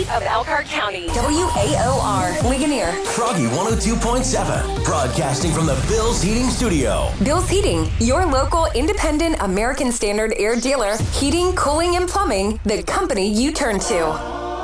of Elkhart County. WAOR, Ligonier. Froggy 102.7, broadcasting from the Bill's Heating Studio. Bill's Heating, your local independent American Standard air dealer. Heating, cooling, and plumbing, the company you turn to.